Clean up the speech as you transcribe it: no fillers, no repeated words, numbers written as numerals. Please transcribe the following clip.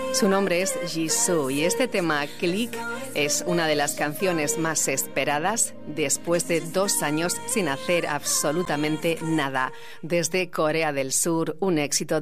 Su nombre es Jisoo y este tema, Click, es una de las canciones más esperadas después de 2 años sin hacer absolutamente nada. Desde Corea del Sur, un éxito